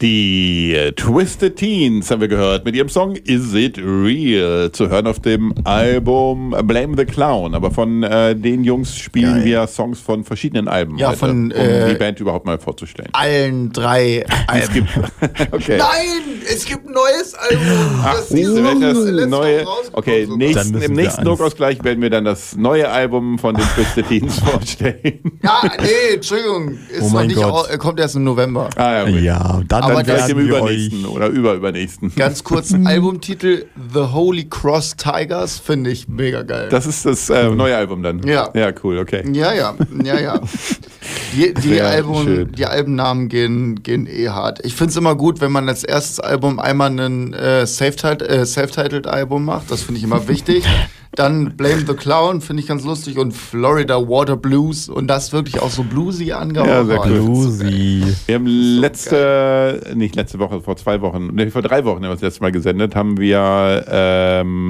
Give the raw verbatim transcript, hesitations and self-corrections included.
Die äh, Twisted Teens haben wir gehört mit ihrem Song Is It Real? Zu hören auf dem Album Blame the Clown. Aber von äh, den Jungs spielen Geil. wir Songs von verschiedenen Alben, ja, heute, von, um äh, die Band überhaupt mal vorzustellen. Allen drei Alben. Es gibt, okay. Nein, es gibt ein neues Album. Ach, das diese uh, Woche, das neue. Okay, so nächsten, im nächsten Druckausgleich werden wir dann das neue Album von den Twisted Teens vorstellen. Ja, nee, Entschuldigung, ist Oh noch mein nicht Gott. au- kommt erst im November. Ah, ja, Ja, dann, Aber dann das Vielleicht im werden wir übernächsten euch oder überübernächsten. Ganz kurz, Albumtitel The Holy Cross Tigers finde ich mega geil. Das ist das äh, neue Album dann? Ja. Ja, cool, okay. Ja, ja, ja, ja. Die, die, Sehr Album, schön. die Albennamen gehen, gehen eh hart. Ich finde es immer gut, wenn man als erstes Album einmal ein äh, Self-Titled äh, Self-Titled-Album macht. Das finde ich immer wichtig. Dann Blame the Clown, finde ich ganz lustig. Und Florida Water Blues. Und das wirklich auch so bluesy angehaucht. Ja, sehr cool. Bluesy. Wir haben letzte, nicht letzte Woche, vor zwei Wochen, nee, vor drei Wochen haben wir das letzte Mal gesendet, haben wir ähm,